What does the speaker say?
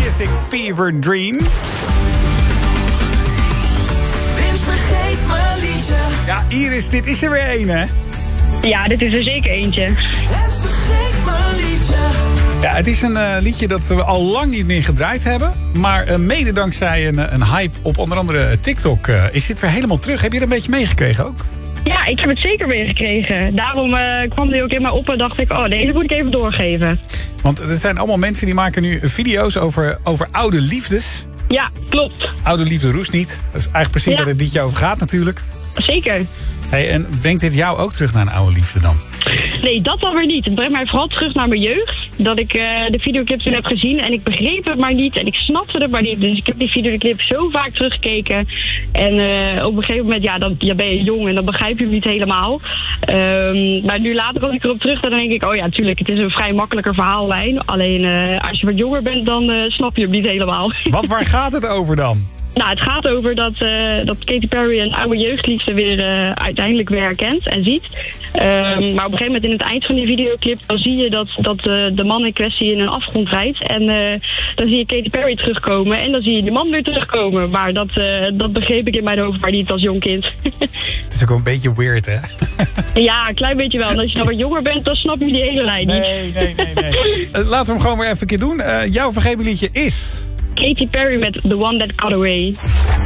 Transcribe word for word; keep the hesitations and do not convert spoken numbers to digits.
Kissing Fever Dream. Vince, vergeet mijn liedje. Ja, Iris, dit is er weer één, hè? Ja, dit is er zeker eentje. En vergeet mijn liedje. Ja, het is een uh, liedje dat we al lang niet meer gedraaid hebben. Maar uh, mede dankzij een, een hype op onder andere TikTok uh, is dit weer helemaal terug. Heb je er een beetje meegekregen ook? Ja, ik heb het zeker meegekregen. Daarom uh, kwam die ook in mij op en dacht ik, oh, deze moet ik even doorgeven. Want er zijn allemaal mensen die maken nu video's over, over oude liefdes. Ja, klopt. Oude liefde roest niet. Dat is eigenlijk precies Ja. waar dit liedje over gaat natuurlijk. Zeker. Hey, en brengt dit jou ook terug naar een oude liefde dan? Nee, dat dan weer niet. Het brengt mij vooral terug naar mijn jeugd. Dat ik uh, de videoclip toen heb gezien en ik begreep het maar niet. En ik snapte het maar niet. Dus ik heb die videoclip zo vaak teruggekeken. En uh, op een gegeven moment, ja, dan ja, ben je jong en dan begrijp je hem niet helemaal. Um, maar nu later als ik erop terug dan denk ik, oh ja, tuurlijk, het is een vrij makkelijker verhaallijn. Alleen uh, als je wat jonger bent, dan uh, snap je hem niet helemaal. Want waar gaat het over dan? Nou, het gaat over dat, uh, dat Katy Perry een oude jeugdliefde weer uh, uiteindelijk weer herkent en ziet. Um, maar op een gegeven moment in het eind van die videoclip dan zie je dat, dat uh, de man in kwestie in een afgrond rijdt. En uh, dan zie je Katy Perry terugkomen en dan zie je die man weer terugkomen. Maar dat, uh, dat begreep ik in mijn hoofd maar niet als jong kind. Het is ook wel een beetje weird, hè? Ja, een klein beetje wel. En als je dan wat jonger bent, dan snap je die hele lijn niet. Nee, nee, nee, nee. uh, laten we hem gewoon weer even een keer doen. Uh, jouw vergeven liedje is... Katy Perry met The One That Got Away.